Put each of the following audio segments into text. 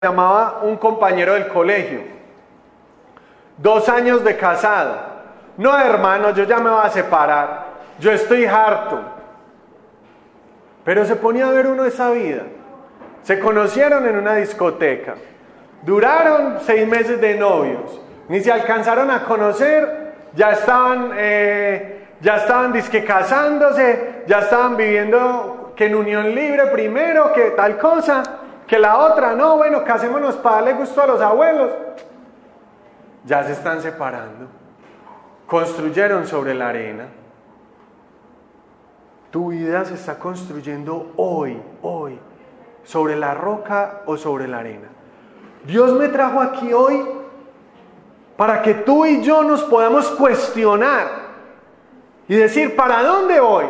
llamaba un compañero del colegio, 2 años de casado. No, hermano, yo ya me voy a separar, yo estoy harto. Pero se ponía a ver uno esa vida. Se conocieron en una discoteca, duraron 6 meses de novios, ni se alcanzaron a conocer, ya estaban dizque casándose, ya estaban viviendo que en unión libre primero, que tal cosa, que la otra, no, bueno, casémonos para darle gusto a los abuelos. Ya se están separando. Construyeron sobre la arena. Tu vida se está construyendo hoy, sobre la roca o sobre la arena. Dios me trajo aquí hoy para que tú y yo nos podamos cuestionar y decir, ¿para dónde voy?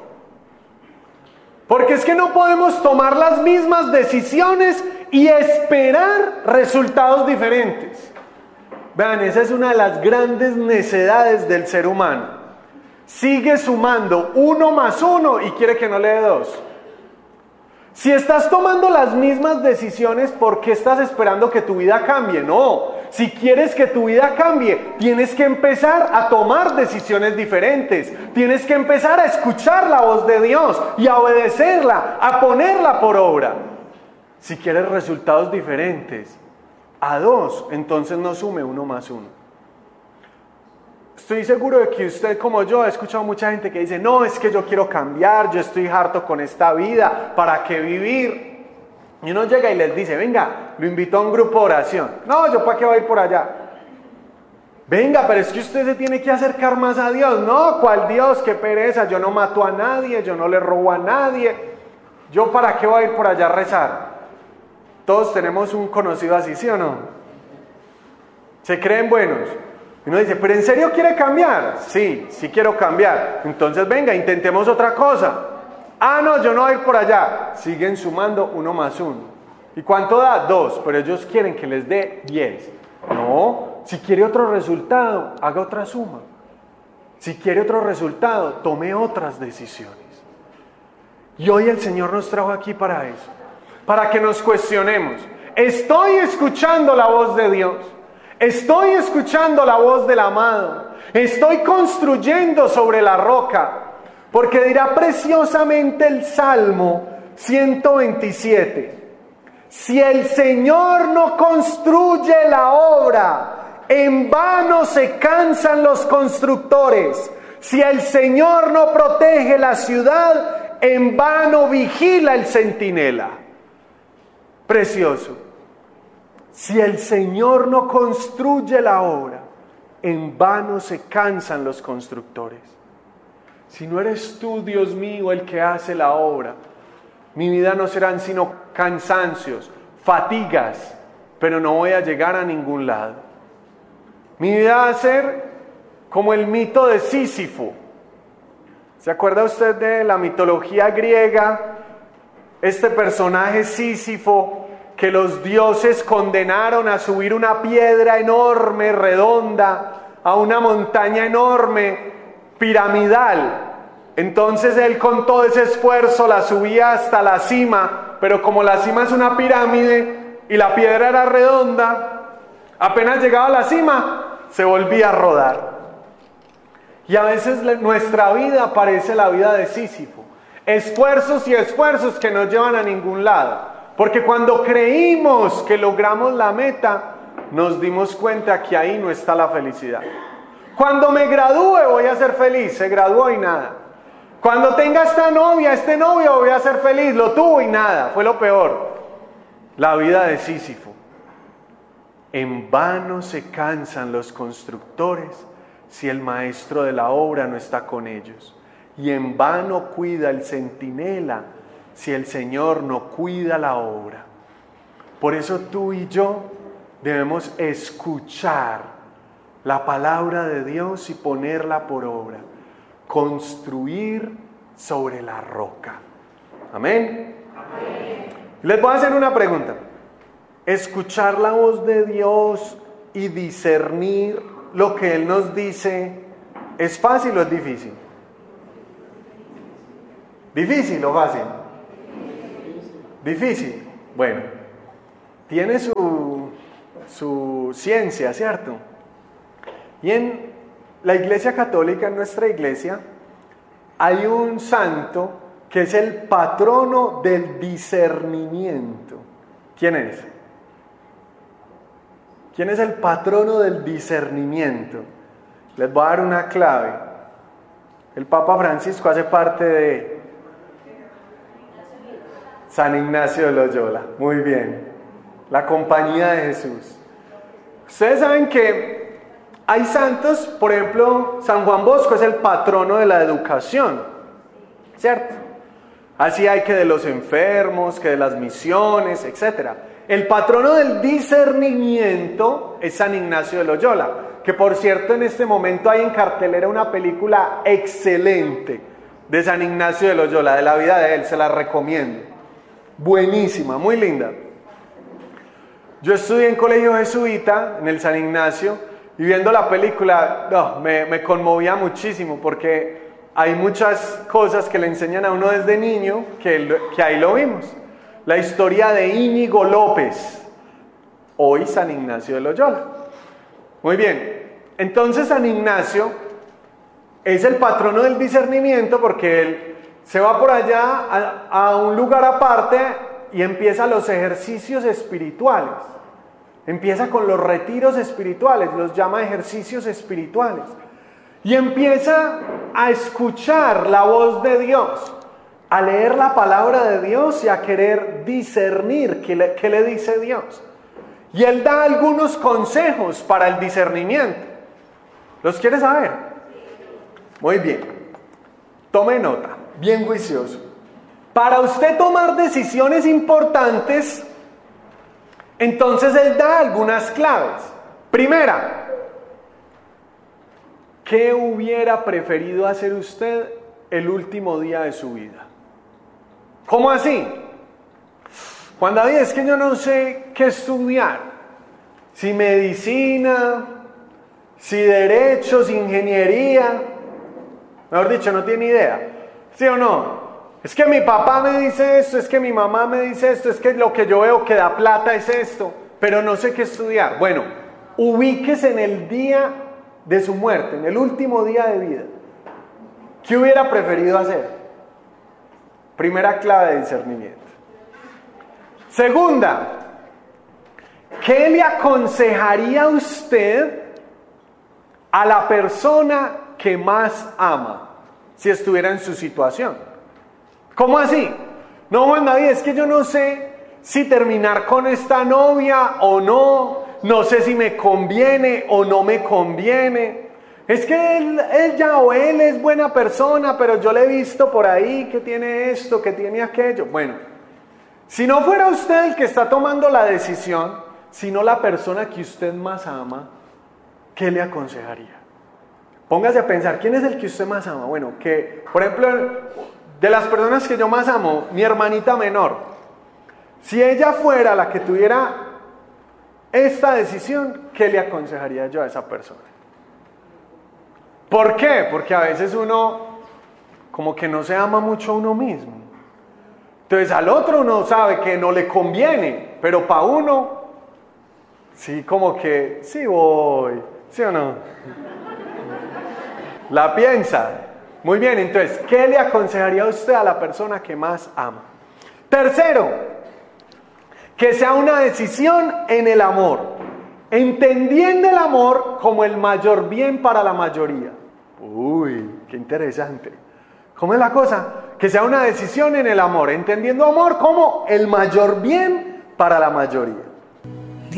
Porque es que no podemos tomar las mismas decisiones y esperar resultados diferentes. Vean, esa es una de las grandes necedades del ser humano. Sigue sumando 1 más 1 y quiere que no le dé 2. Si estás tomando las mismas decisiones, ¿por qué estás esperando que tu vida cambie? No, si quieres que tu vida cambie, tienes que empezar a tomar decisiones diferentes. Tienes que empezar a escuchar la voz de Dios y a obedecerla, a ponerla por obra. Si quieres resultados diferentes, a 2, entonces no sume 1 más 1. Estoy seguro de que usted, como yo, ha escuchado mucha gente que dice, no, es que yo quiero cambiar, yo estoy harto con esta vida, ¿para qué vivir? Y uno llega y les dice, venga, lo invito a un grupo de oración. No, ¿yo para qué voy a ir por allá? Venga, pero es que usted se tiene que acercar más a Dios. No, ¿cuál Dios? Qué pereza, yo no mato a nadie, yo no le robo a nadie. ¿Yo para qué voy a ir por allá a rezar? Todos tenemos un conocido así, ¿sí o no? Se creen buenos. Y uno dice, ¿pero en serio quiere cambiar? Sí quiero cambiar. Entonces venga, intentemos otra cosa. Ah, no, yo no voy a ir por allá. Siguen sumando 1 más 1. ¿Y cuánto da? 2, pero ellos quieren que les dé 10. No, si quiere otro resultado, haga otra suma. Si quiere otro resultado, tome otras decisiones. Y hoy el Señor nos trajo aquí para eso, para que nos cuestionemos. ¿Estoy escuchando la voz de Dios? ¿Estoy escuchando la voz del amado? ¿Estoy construyendo sobre la roca? Porque dirá preciosamente el Salmo 127. Si el Señor no construye la obra, en vano se cansan los constructores. Si el Señor no protege la ciudad, en vano vigila el centinela. Precioso. Si el Señor no construye la obra, en vano se cansan los constructores. Si no eres tú, Dios mío, el que hace la obra, mi vida no serán sino cansancios, fatigas, pero no voy a llegar a ningún lado. Mi vida va a ser como el mito de Sísifo. ¿Se acuerda usted de la mitología griega? Este personaje Sísifo, que los dioses condenaron a subir una piedra enorme, redonda, a una montaña enorme, piramidal. Entonces él con todo ese esfuerzo la subía hasta la cima, pero como la cima es una pirámide y la piedra era redonda, apenas llegaba a la cima, se volvía a rodar. Y a veces nuestra vida parece la vida de Sísifo. Esfuerzos y esfuerzos que no llevan a ningún lado. Porque cuando creímos que logramos la meta, nos dimos cuenta que ahí no está la felicidad. Cuando me gradúe voy a ser feliz, se graduó y nada. Cuando tenga esta novia, este novio, voy a ser feliz, lo tuvo y nada, fue lo peor. La vida de Sísifo. En vano se cansan los constructores si el maestro de la obra no está con ellos. Y en vano cuida el centinela si el Señor no cuida la obra. Por eso tú y yo debemos escuchar la palabra de Dios y ponerla por obra. Construir sobre la roca. Amén. Amén. Les voy a hacer una pregunta. ¿Escuchar la voz de Dios y discernir lo que Él nos dice es fácil o es difícil? ¿Difícil o fácil? Difícil. Bueno, tiene su ciencia, ¿cierto? Y en la Iglesia Católica, en nuestra iglesia, hay un santo que es el patrono del discernimiento. ¿Quién es? ¿Quién es el patrono del discernimiento? Les voy a dar una clave. El Papa Francisco hace parte de San Ignacio de Loyola. Muy bien. La compañía de Jesús. Ustedes saben que hay santos, por ejemplo, San Juan Bosco es el patrono de la educación, ¿cierto? Así hay que de los enfermos, que de las misiones, etc. El patrono del discernimiento es San Ignacio de Loyola, que por cierto en este momento hay en cartelera una película excelente de San Ignacio de Loyola, de la vida de él, se la recomiendo. Buenísima, muy linda. Yo estudié en colegio jesuita, en el San Ignacio, y viendo la película, me conmovía muchísimo, porque hay muchas cosas que le enseñan a uno desde niño, que ahí lo vimos. La historia de Íñigo López, hoy San Ignacio de Loyola. Muy bien, entonces San Ignacio es el patrono del discernimiento, porque él se va por allá a un lugar aparte y empieza los ejercicios espirituales. Empieza con los retiros espirituales, los llama ejercicios espirituales. Y empieza a escuchar la voz de Dios, a leer la palabra de Dios y a querer discernir qué le dice Dios. Y él da algunos consejos para el discernimiento. ¿Los quiere saber? Muy bien. Tome nota, bien juicioso. Para usted tomar decisiones importantes, entonces él da algunas claves. Primera, ¿qué hubiera preferido hacer usted el último día de su vida? ¿Cómo así? Juan David, es que yo no sé qué estudiar. Si medicina, si derecho, si ingeniería. Mejor dicho, no tiene idea. ¿Sí o no? Es que mi papá me dice esto, es que mi mamá me dice esto, es que lo que yo veo que da plata es esto, pero no sé qué estudiar. Bueno, ubíquese en el día de su muerte, en el último día de vida. ¿Qué hubiera preferido hacer? Primera clave de discernimiento. Segunda, ¿qué le aconsejaría usted a la persona que más ama si estuviera en su situación? ¿Cómo así? No, Juan David, es que yo no sé si terminar con esta novia o no sé si me conviene o no me conviene. Es que ella o él es buena persona, pero yo le he visto por ahí que tiene esto, que tiene aquello. Bueno, si no fuera usted el que está tomando la decisión, sino la persona que usted más ama, ¿qué le aconsejaría? Póngase a pensar, ¿quién es el que usted más ama? Bueno, que, por ejemplo, de las personas que yo más amo, mi hermanita menor, si ella fuera la que tuviera esta decisión, ¿qué le aconsejaría yo a esa persona? ¿Por qué? Porque a veces uno como que no se ama mucho a uno mismo. Entonces al otro uno sabe que no le conviene, pero para uno, sí, como que, sí voy, ¿sí o no? La piensa. Muy bien, entonces, ¿qué le aconsejaría usted a la persona que más ama? Tercero, que sea una decisión en el amor, entendiendo el amor como el mayor bien para la mayoría. Uy, qué interesante. ¿Cómo es la cosa? Que sea una decisión en el amor, entendiendo amor como el mayor bien para la mayoría.